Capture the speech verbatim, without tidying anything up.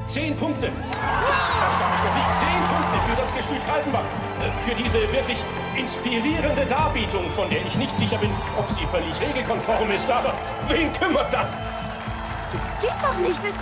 Zehn Punkte. Das gab es noch nie. Zehn Punkte für das Gestüt Kaltenbach. Für diese wirklich inspirierende Darbietung, von der ich nicht sicher bin, ob sie völlig regelkonform ist. Aber wen kümmert das? Das geht doch nicht. Das